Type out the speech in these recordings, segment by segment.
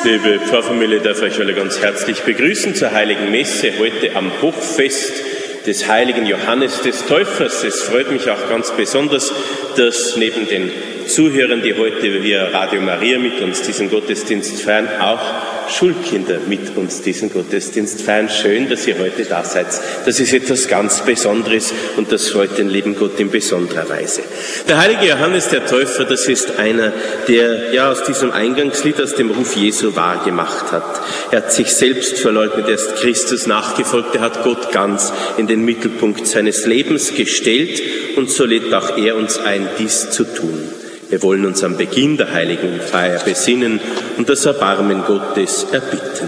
Liebe Pfarrfamilie, darf ich euch alle ganz herzlich begrüßen zur Heiligen Messe heute am Hochfest des heiligen Johannes des Täufers. Es freut mich auch ganz besonders, dass neben den Zuhörern, die heute via Radio Maria mit uns diesen Gottesdienst feiern, auch Schulkinder mit uns diesen Gottesdienst feiern. Schön, dass ihr heute da seid. Das ist etwas ganz Besonderes und das freut den lieben Gott in besonderer Weise. Der heilige Johannes der Täufer, das ist einer, der ja aus diesem Eingangslied, aus dem Ruf Jesu wahrgemacht hat. Er hat sich selbst verleugnet, er ist Christus nachgefolgt, er hat Gott ganz in den Mittelpunkt seines Lebens gestellt und so lädt auch er uns ein, dies zu tun. Wir wollen uns am Beginn der heiligen Feier besinnen und das Erbarmen Gottes erbitten.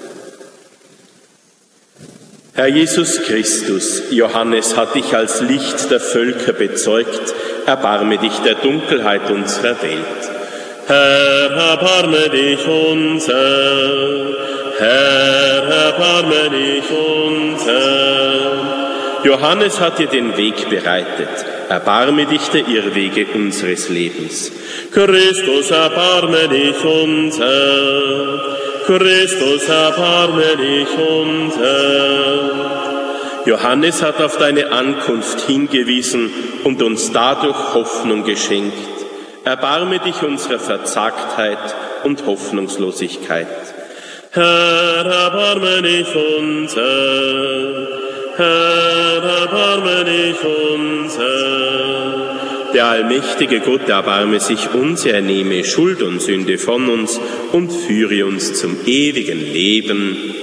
Herr Jesus Christus, Johannes hat dich als Licht der Völker bezeugt, erbarme dich der Dunkelheit unserer Welt. Herr, erbarme dich unser, Herr, erbarme dich unser. Johannes hat dir den Weg bereitet, erbarme dich der Irrwege unseres Lebens. Christus, erbarme dich unser, Christus, erbarme dich unser. Johannes hat auf deine Ankunft hingewiesen und uns dadurch Hoffnung geschenkt. Erbarme dich unserer Verzagtheit und Hoffnungslosigkeit. Herr, erbarme dich unser, Herr, erbarme dich unser. Der allmächtige Gott erbarme sich uns, er nehme Schuld und Sünde von uns und führe uns zum ewigen Leben.